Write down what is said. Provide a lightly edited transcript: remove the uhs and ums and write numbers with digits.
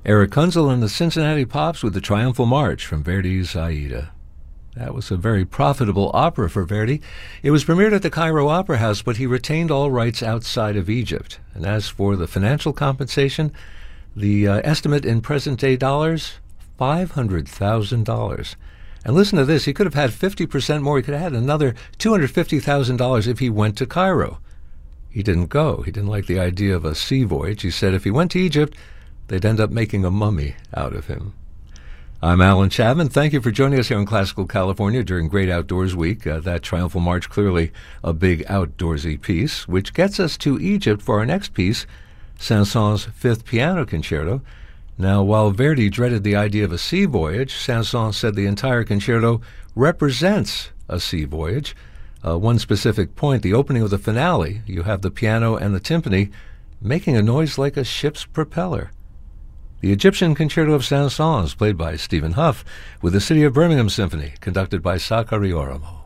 Eric Kunzel and the Cincinnati Pops with the Triumphal March from Verdi's Aida. That was a very profitable opera for Verdi. It was premiered at the Cairo Opera House, but he retained all rights outside of Egypt. And as for the financial compensation, the estimate in present-day dollars, $500,000. And listen to this, he could have had 50% more. He could have had another $250,000 if he went to Cairo. He didn't go. He didn't like the idea of a sea voyage. He said if he went to Egypt, they'd end up making a mummy out of him. I'm Alan Chapman. Thank you for joining us here in Classical California during Great Outdoors Week. That Triumphal March, clearly a big outdoorsy piece, which gets us to Egypt for our next piece, Saint-Saëns' Fifth Piano Concerto. Now, while Verdi dreaded the idea of a sea voyage, Saint-Saëns said the entire concerto represents a sea voyage. One specific point, the opening of the finale, you have the piano and the timpani making a noise like a ship's propeller. The Egyptian Concerto of Saint-Saëns, played by Stephen Huff, with the City of Birmingham Symphony, conducted by Sakari Oramo.